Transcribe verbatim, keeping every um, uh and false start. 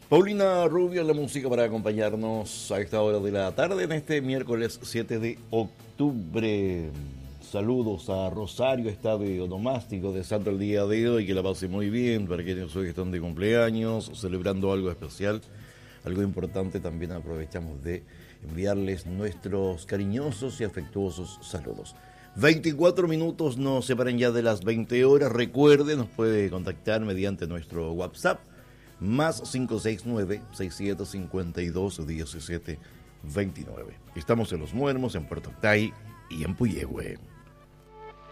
Paulina Rubio en la música para acompañarnos a esta hora de la tarde en este miércoles siete de octubre. Saludos a Rosario, Estadio Onomástico de Santo el día de hoy, que la pase muy bien, para quienes hoy están de cumpleaños, celebrando algo especial, algo importante. También aprovechamos de enviarles nuestros cariñosos y afectuosos saludos. veinticuatro minutos nos separan ya de las veinte horas. Recuerde, nos puede contactar mediante nuestro WhatsApp, más cinco seis nueve, seis siete cinco dos, uno siete dos nueve. Estamos en Los Muermos, en Puerto Octay y en Puyehue.